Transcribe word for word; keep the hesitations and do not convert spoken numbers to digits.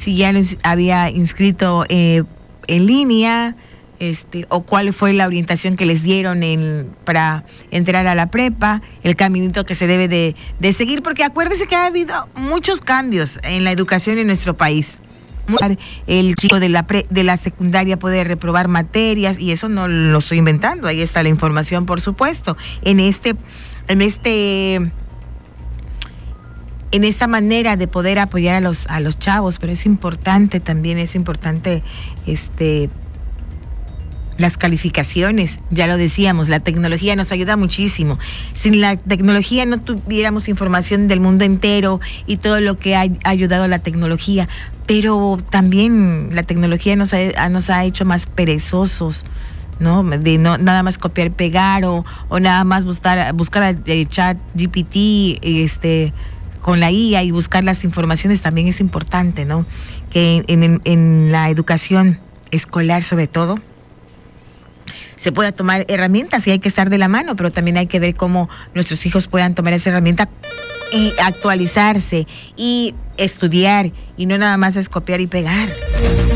si ya los había inscrito eh, en línea, este, o cuál fue la orientación que les dieron en, para entrar a la prepa, el caminito que se debe de, de seguir, porque acuérdese que ha habido muchos cambios en la educación en nuestro país. El chico de la pre, de la secundaria puede reprobar materias, y eso no lo estoy inventando, ahí está la información, por supuesto, en este, en este, en esta manera de poder apoyar a los, a los chavos. Pero es importante también, es importante, este, las calificaciones. Ya lo decíamos, la tecnología nos ayuda muchísimo. Sin la tecnología no tuviéramos información del mundo entero y todo lo que ha ayudado a la tecnología. Pero también la tecnología nos ha, nos ha hecho más perezosos, ¿no? De no nada más copiar y pegar, o, o nada más buscar, buscar el chat G P T, este, con la I A, y buscar las informaciones. También es importante, ¿no? Que en, en, en la educación escolar, sobre todo, se pueda tomar herramientas, y hay que estar de la mano, pero también hay que ver cómo nuestros hijos puedan tomar esa herramienta y actualizarse y estudiar, y no nada más es copiar y pegar.